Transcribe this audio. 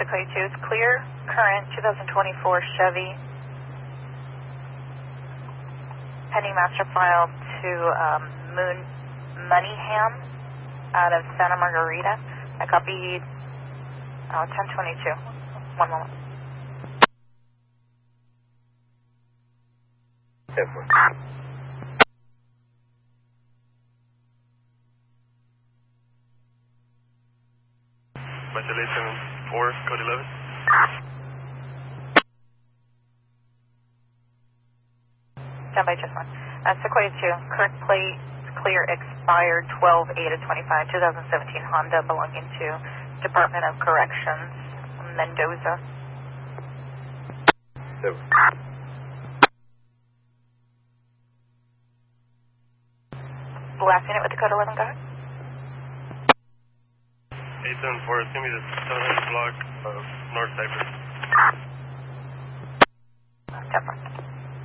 Sequoia 2 is clear. Current 2024 Chevy. Pending master file to Mooneyham out of Santa Margarita. I copied 1022. One moment. Modulation 4, code 11. Stand by just one. Sequoia 2, current plate clear, expired 12/8/25, 2017 Honda belonging to Department of Corrections, Mendoza. Last unit with the code 11, go ahead. 874, send me the 700 block of North Cypress.